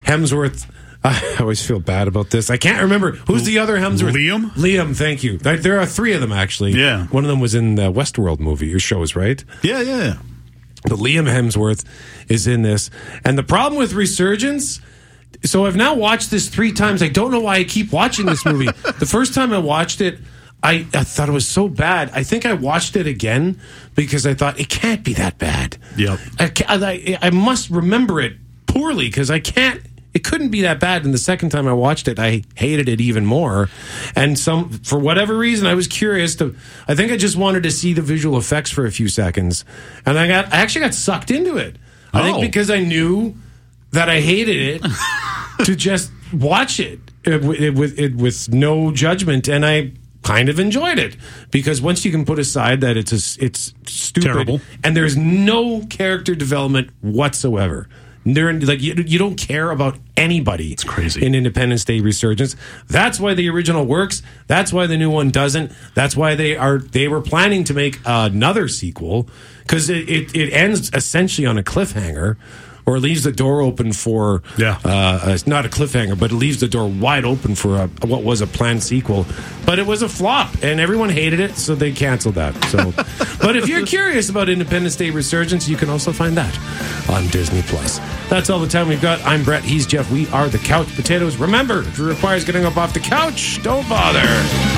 Hemsworth. I always feel bad about this. I can't remember. Who's the other Hemsworth? Liam? Liam, thank you. There are 3 of them, actually. Yeah. One of them was in the Westworld movie, or shows, right? Yeah. But Liam Hemsworth is in this. And the problem with Resurgence... So I've now watched this 3 times. I don't know why I keep watching this movie. The first time I watched it, I thought it was so bad. I think I watched it again because I thought, it can't be that bad. Yep. I must remember it poorly because it couldn't be that bad. And the second time I watched it, I hated it even more. And for whatever reason, I was curious I think I just wanted to see the visual effects for a few seconds. And I actually got sucked into it. I think because I knew that I hated it to just watch it with no judgment. And I kind of enjoyed it because once you can put aside that it's stupid, terrible, and there's no character development whatsoever. You don't care about anybody. It's crazy. In Independence Day Resurgence. That's why the original works. That's why the new one doesn't. That's why they were planning to make another sequel because it ends essentially on a cliffhanger. Or it leaves the door open for, it's not a cliffhanger, but it leaves the door wide open for what was a planned sequel. But it was a flop, and everyone hated it, so they canceled that. So, but if you're curious about Independence Day Resurgence, you can also find that on Disney+. That's all the time we've got. I'm Brett, he's Jeff, we are the Couch Potatoes. Remember, if it requires getting up off the couch, don't bother.